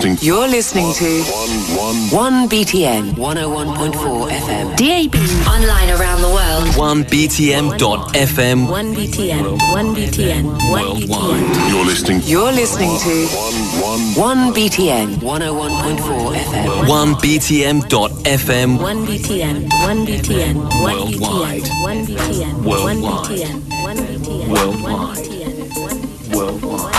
You're listening to 1BTN 101.4 FM. DAB. Online around the world. 1BTM.FM. 1BTN. 1BTN. 1BTN. You're listening to 1BTN 101.4 FM. 1BTM.FM. 1BTN. 1BTN. 1BTN. 1BTN. 1BTN. 1BTN. Worldwide. Worldwide.